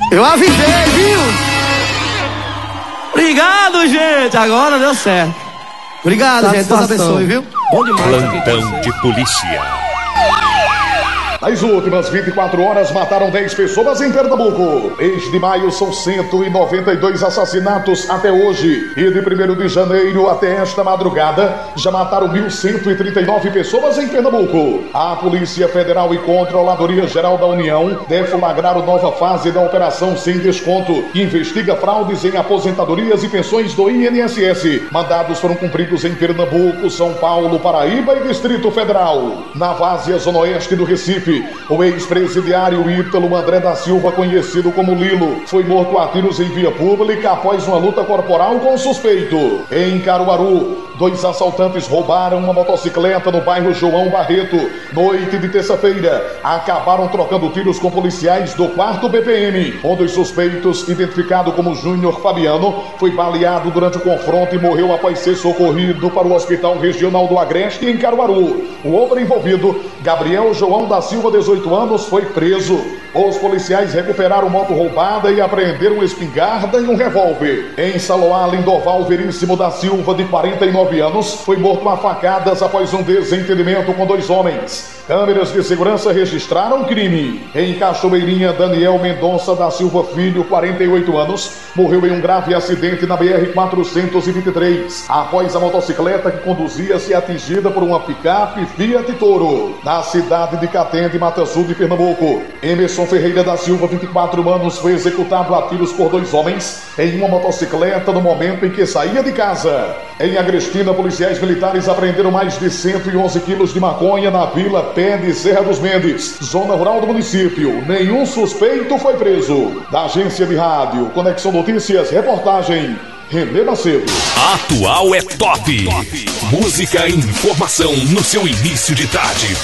Eu avisei, viu? Obrigado, gente. Agora deu certo. Obrigado, gente. Deus abençoe, viu? Bom demais. Plantão de polícia. Nas últimas 24 horas mataram 10 pessoas em Pernambuco. Desde maio são 192 assassinatos até hoje. E de 1º de janeiro até esta madrugada já mataram 1.139 pessoas em Pernambuco. A Polícia Federal e Controladoria Geral da União deflagraram nova fase da Operação Sem Desconto, que investiga fraudes em aposentadorias e pensões do INSS. Mandados foram cumpridos em Pernambuco, São Paulo, Paraíba e Distrito Federal. Na Várzea Zona Oeste do Recife, o ex-presidiário Ítalo André da Silva, conhecido como Lilo, foi morto a tiros em via pública após uma luta corporal com o suspeito. Em Caruaru, 2 assaltantes roubaram uma motocicleta no bairro João Barreto. Noite de terça-feira, acabaram trocando tiros com policiais do 4º BPM. Um dos suspeitos, identificado como Júnior Fabiano, foi baleado durante o confronto e morreu após ser socorrido para o Hospital Regional do Agreste, em Caruaru. O outro envolvido, Gabriel João da Silva, 18 anos, foi preso. Os policiais recuperaram moto roubada e apreenderam uma espingarda e um revólver. Em Saloá, Lindoval Veríssimo da Silva, de 49 anos, foi morto a facadas após um desentendimento com 2 homens. Câmeras de segurança registraram o crime. Em Cachoeirinha, Daniel Mendonça da Silva Filho, 48 anos, morreu em um grave acidente na BR-423, após a motocicleta que conduzia ser atingida por uma picape Fiat Toro. Na cidade de Catende, Mata Sul de Pernambuco, Emerson Ferreira da Silva, 24 anos, foi executado a tiros por 2 homens em uma motocicleta no momento em que saía de casa. Em Agrestina, policiais militares apreenderam mais de 111 quilos de maconha na Vila Pé de Serra dos Mendes, zona rural do município. Nenhum suspeito foi preso. Da agência de rádio Conexão Notícias, reportagem Renê Macedo. Atual é top. Música e informação no seu início de tarde.